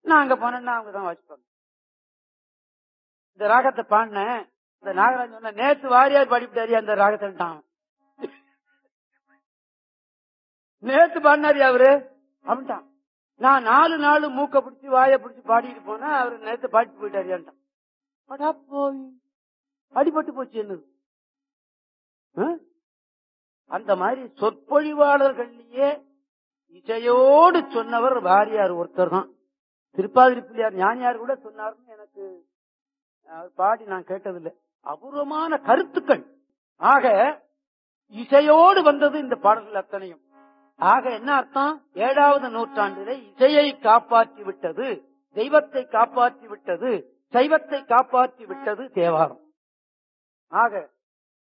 நான் அங்க போனேன்னா அவங்கதான் வாசிப்பாங்க. இந்த ராகத்தை பாடினேன். இந்த நாகராஜ் சொன்ன நேத்து வாரியார் பாடிவிட்டாரியா அந்த ராகத்தான். நேத்து பாடினாரியா அவரு அப்படின்ட்டான். நான் 4 நாள் மூக்க பிடிச்சி வாயை பிடிச்சி பாடிட்டு போனா அவரு நேத்து பாடிட்டு போயிட்டாரியான்ட்டான். போய் அடிபட்டு போச்சு என்னது. அந்த மாதிரி சொற்பொழிவாளர்கள்லயே இசையோடு சொன்னவர் வாரியார் ஒருத்தர் தான். திருப்பாதிரி பிள்ளையார் ஞானியார் கூட சொன்னார்னு எனக்கு பாடி நான் கேட்டதில்லை. அபூர்வமான கருத்துக்கள். ஆக இசையோடு வந்தது இந்த பாடல்கள் அத்தனையும். ஆக என்ன அர்த்தம்? 7வது நூற்றாண்டிலே இசையை காப்பாற்றி விட்டது, தெய்வத்தை காப்பாற்றி விட்டது, சைவத்தை காப்பாற்றி விட்டது தேவாரம். ஆக